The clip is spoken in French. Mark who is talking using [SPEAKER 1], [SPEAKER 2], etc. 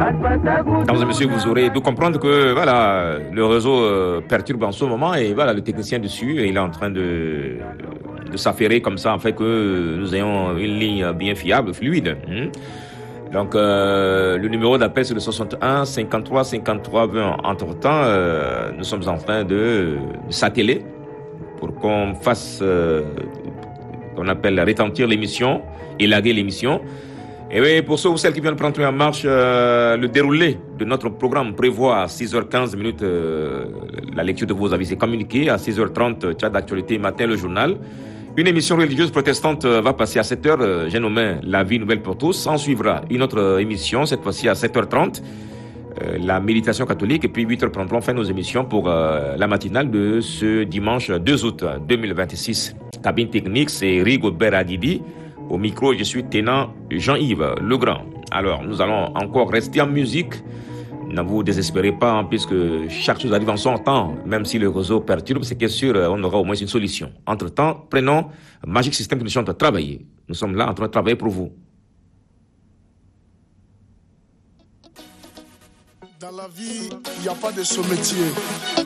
[SPEAKER 1] Mesdames et messieurs, vous aurez dû comprendre que voilà, le réseau perturbe en ce moment et voilà, le technicien dessus, il est en train de s'affairer comme ça, en fait que nous ayons une ligne bien fiable, fluide. Donc, le numéro d'appel, c'est le 61 53 53 20. Entre-temps, nous sommes en train de s'atteler pour qu'on fasse, qu'on appelle retentir l'émission, élaguer l'émission. Et oui, pour ceux ou celles qui viennent prendre en marche, le déroulé de notre programme prévoit à 6h15 minutes la lecture de vos avis et communiqués. À 6h30, chat d'actualité, matin, le journal. Une émission religieuse protestante va passer à 7h. J'ai nommé La vie nouvelle pour tous. En suivra une autre émission, cette fois-ci à 7h30. La méditation catholique. Et puis 8h30, on fait nos émissions pour la matinale de ce dimanche 2 août 2026. Cabine technique, c'est Rigobert Aguidi. Au micro, je suis Tenant Jean-Yves Legrand. Alors, nous allons encore rester en musique. Ne vous désespérez pas, hein, puisque chaque chose arrive en son temps. Même si le réseau perturbe, c'est que sûr, on aura au moins une solution. Entre-temps, prenons Magic System que nous sommes en train de travailler. Nous sommes là en train de travailler pour vous.
[SPEAKER 2] Dans la vie, il n'y a pas de sous-métier.